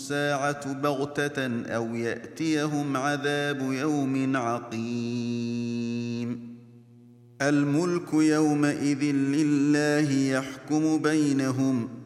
الساعة بغتة أو يأتيهم عذاب يوم عقيم الملك يومئذ لله يحكم بينهم